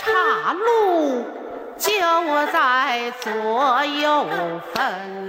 岔路就在左右分。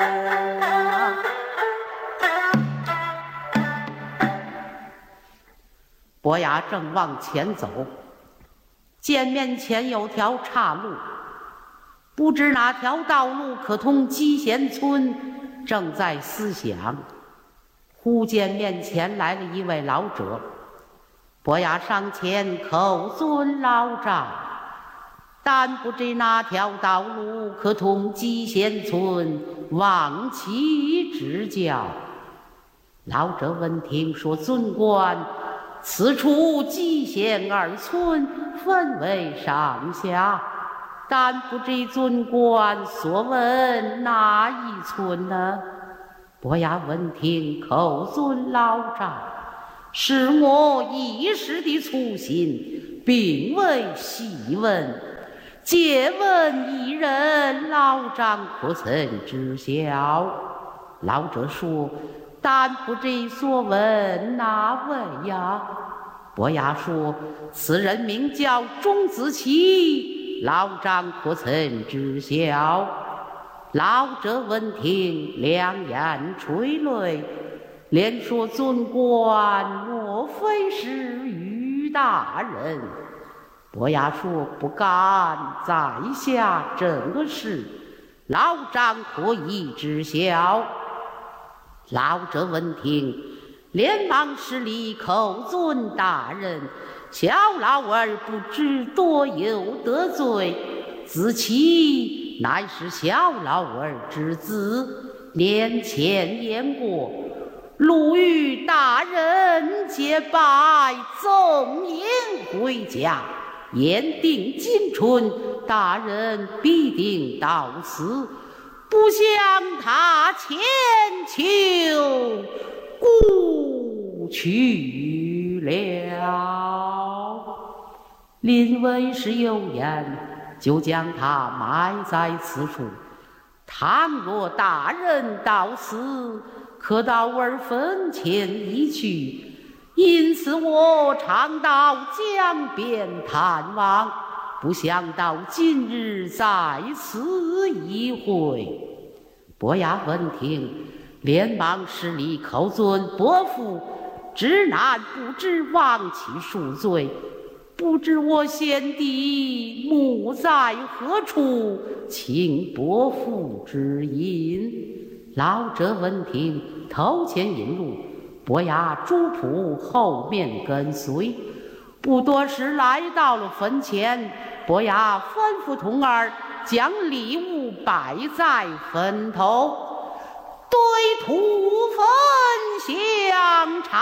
伯牙正往前走，见面前有条岔路，不知哪条道路可通鸡贤村，正在思想。忽见面前来了一位老者，伯牙上前叩尊老丈，但不知哪条道路可通鸡贤村，望其指教。老者闻听说：“尊官，此处鸡贤二村分为上下，但不知尊官所问哪一村呢？”伯牙闻听叩尊老丈，是我一时的粗心，并未细问，借问一人，老丈可曾知晓？老者说：“但不知所问哪位呀？”伯牙说：“此人名叫钟子期，老丈可曾知晓？”老者闻听，两眼垂泪，连说：“尊官，莫非是于大人？”伯牙说：“不敢，在下正个事，老丈可以知晓？”老者闻听，连忙施礼叩尊大人，小老儿不知多有得罪，子期乃是小老儿之子，年前言过，路遇大人结拜，纵饮回家，言定今春大人必定到此，不想他千秋故去了。临危时有言，就将他埋在此处。倘若大人到此，可到我坟前一去，因此我常到江边探望，不想到今日在此一会。伯牙闻听，连忙施礼叩尊：“伯父，知难不知，望其恕罪。不知我先帝墓在何处，请伯父指引。”老者闻听，头前引路，伯牙主仆后面跟随。不多时来到了坟前，伯牙吩咐童儿将礼物摆在坟头，对土